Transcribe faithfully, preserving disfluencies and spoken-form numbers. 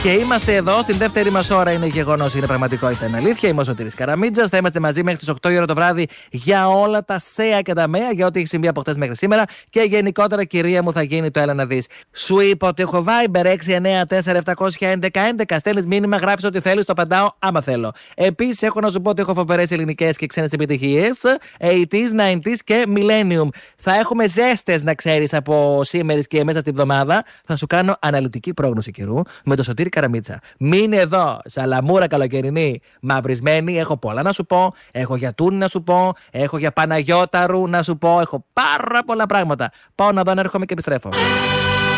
Και είμαστε εδώ στην δεύτερη μας ώρα. Είναι γεγονός, είναι πραγματικότητα, είναι αλήθεια. Είμαι ο Σωτήρης Καραμίτζας. Θα είμαστε μαζί μέχρι τις οκτώ η ώρα το βράδυ για όλα τα σέα και τα μέα, για ό,τι έχει συμβεί από χτες μέχρι σήμερα. Και γενικότερα, κυρία μου, θα γίνει το έλα να δεις. Σου είπα ότι έχω Viber έξι εννιά τέσσερα επτά έντεκα έντεκα. Στέλνεις μήνυμα, γράψεις ό,τι θέλεις, το απαντάω άμα θέλω. Επίσης, έχω να σου πω ότι έχω φοβερές ελληνικές και ξένες επιτυχίες. ογδόντα, ενενήντα και Millennium. Θα έχουμε ζέστες, να ξέρεις, από σήμερα και μέσα στη βδομάδα. Θα σου κάνω αναλυτική πρόγνωση καιρού με το Σωτήρη Καραμίτσα. Μείνε εδώ, σαλαμούρα καλοκαιρινή, μαυρισμένη. Έχω πολλά να σου πω. Έχω για Τούνη να σου πω. Έχω για Παναγιώταρου να σου πω. Έχω πάρα πολλά πράγματα. Πάω να δω αν έρχομαι και επιστρέφω.